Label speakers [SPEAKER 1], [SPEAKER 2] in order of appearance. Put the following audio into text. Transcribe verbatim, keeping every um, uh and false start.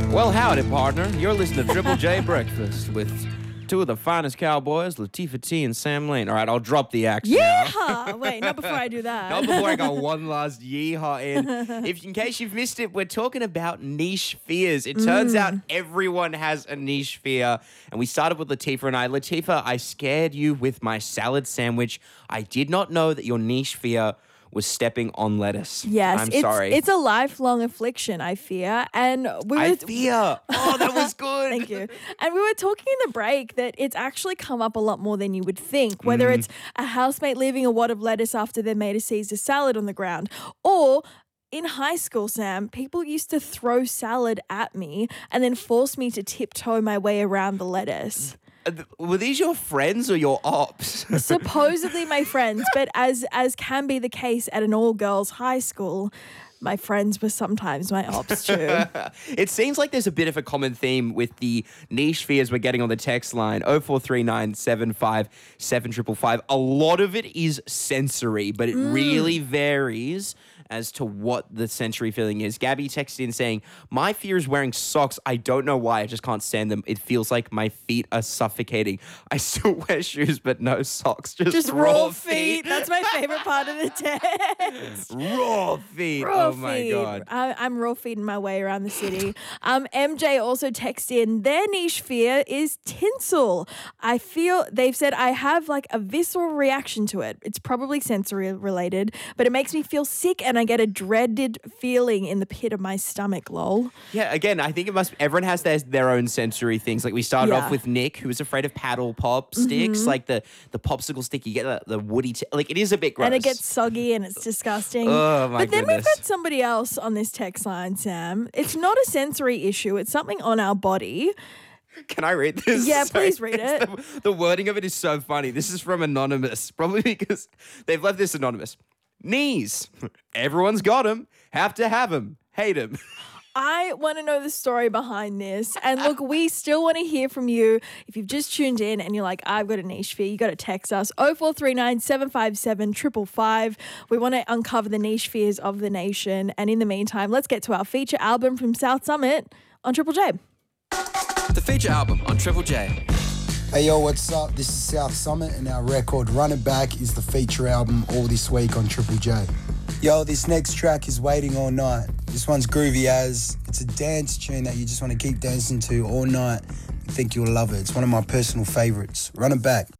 [SPEAKER 1] Well, howdy, partner. You're listening to Triple J Breakfast with two of the finest cowboys, Latifah T and Sam Lane. All right, I'll drop the axe now.
[SPEAKER 2] Yeehaw! Wait, not before I do that.
[SPEAKER 1] Not before I got one last yeehaw in. If, in case you've missed it, we're talking about niche fears. It turns out everyone has a niche fear. And we started with Latifah and I. Latifah, I scared you with my salad sandwich. I did not know that your niche fear was stepping on lettuce.
[SPEAKER 2] Yes,
[SPEAKER 1] I'm
[SPEAKER 2] it's,
[SPEAKER 1] sorry.
[SPEAKER 2] it's a lifelong affliction, I fear. And we were
[SPEAKER 1] I fear. Oh, that was good.
[SPEAKER 2] Thank you. And we were talking in the break that it's actually come up a lot more than you would think, whether
[SPEAKER 1] Mm.
[SPEAKER 2] it's a housemate leaving a wad of lettuce after they made a Caesar salad on the ground, or in high school, Sam, people used to throw salad at me and then force me to tiptoe my way around the lettuce.
[SPEAKER 1] Uh, th- Were these your friends or your ops?
[SPEAKER 2] Supposedly my friends, but as as can be the case at an all-girls high school, my friends were sometimes my ops too.
[SPEAKER 1] It seems like there's a bit of a common theme with the niche fears we're getting on the text line, oh four three nine, seven five seven five five five. A lot of it is sensory, but it really varies as to what the sensory feeling is. Gabby texted in saying, my fear is wearing socks. I don't know why. I just can't stand them. It feels like my feet are suffocating. I still wear shoes, but no socks. Just,
[SPEAKER 2] Just raw feet. That's my favorite part of the text.
[SPEAKER 1] Raw feet.
[SPEAKER 2] Raw
[SPEAKER 1] oh, my
[SPEAKER 2] feed.
[SPEAKER 1] God.
[SPEAKER 2] I, I'm raw feeding my way around the city. Um, M J also texted in, their niche fear is tinsel. I feel, they've said, I have like a visceral reaction to it. It's probably sensory related, but it makes me feel sick and I get a dreaded feeling in the pit of my stomach, lol.
[SPEAKER 1] Yeah, again, I think it must, everyone has their, their own sensory things. Like we started
[SPEAKER 2] Yeah.
[SPEAKER 1] off with Nick, who was afraid of paddle pop sticks, like the, the popsicle stick, you get the, the woody, t- like it is a bit gross.
[SPEAKER 2] And it gets soggy and it's disgusting.
[SPEAKER 1] Oh, my
[SPEAKER 2] But then
[SPEAKER 1] goodness.
[SPEAKER 2] we've got somebody else on this text line, Sam. It's not a sensory issue. It's something on our body.
[SPEAKER 1] Can I read this?
[SPEAKER 2] Yeah,
[SPEAKER 1] Sorry.
[SPEAKER 2] please read it.
[SPEAKER 1] The, the wording of it is so funny. This is from Anonymous, probably because they've left this anonymous. Knees. Everyone's got them. Have to have them. Hate them.
[SPEAKER 2] I want to know the story behind this. And look, we still want to hear from you. If you've just tuned in and you're like, I've got a niche fear, you got to text us oh four three nine, seven five seven, five five five. We want to uncover the niche fears of the nation. And in the meantime, let's get to our feature album from South Summit on Triple J.
[SPEAKER 3] The feature album on Triple J.
[SPEAKER 4] Hey yo, what's up? This is South Summit and our record Run It Back is the feature album all this week on Triple J. Yo, this next track is Waiting All Night. This one's groovy as. It's a dance tune that you just want to keep dancing to all night. I think you'll love it. It's one of my personal favorites. Run It Back.